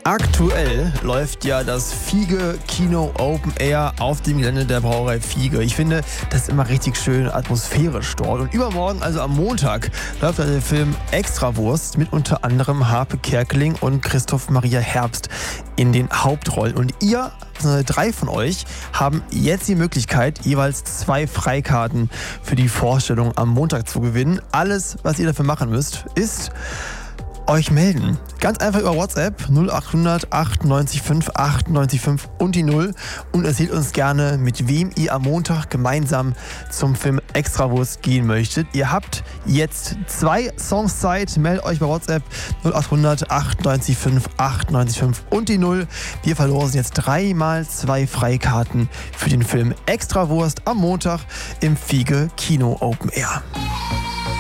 Aktuell läuft ja das Fiege Kino Open Air auf dem Gelände der Brauerei Fiege. Ich finde, das ist immer richtig schön atmosphärisch dort. Und übermorgen, also am Montag, läuft der Film Extrawurst mit unter anderem Harpe Kerkeling und Christoph Maria Herbst in den Hauptrollen. Und ihr, also 3 von euch, haben jetzt die Möglichkeit, jeweils 2 Freikarten für die Vorstellung am Montag zu gewinnen. Alles, was ihr dafür machen müsst, ist euch melden. Ganz einfach über WhatsApp 0800 98 5 98 5 und die 0 und erzählt uns gerne, mit wem ihr am Montag gemeinsam zum Film Extrawurst gehen möchtet. Ihr habt jetzt 2 Songs Zeit. Meldet euch bei WhatsApp 0800 98 5 98 5 und die 0. Wir verlosen jetzt 3 mal 2 Freikarten für den Film Extrawurst am Montag im Fiege Kino Open Air.